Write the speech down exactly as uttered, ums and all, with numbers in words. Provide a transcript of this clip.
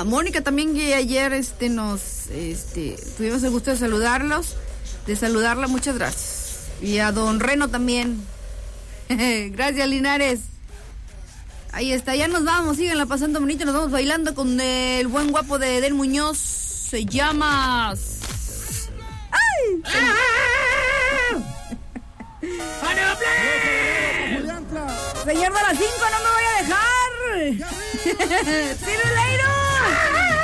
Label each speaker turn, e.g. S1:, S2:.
S1: a Mónica también, que ayer este nos este tuvimos el gusto de saludarlos, de saludarla, muchas gracias. Y a don Reno también. Gracias, Linares. Ahí está, ya nos vamos, síganla pasando bonito, nos vamos bailando con el buen guapo de Edén Muñoz. Se llama... ¡Ay! Señor de las cinco, no me voy a dejar. See you later.